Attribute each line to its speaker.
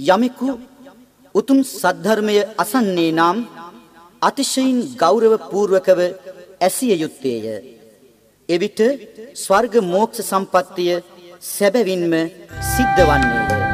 Speaker 1: යමෙකු උතුම් සද්ධර්මය අසන්නේ නම් අතිශයින් ගෞරව පූර්වකව ඇසිය යුත්තේය. එවිට ස්වර්ග මෝක්ෂ සම්පත්තිය සැබවින්ම සිද්ධ වන්නේය.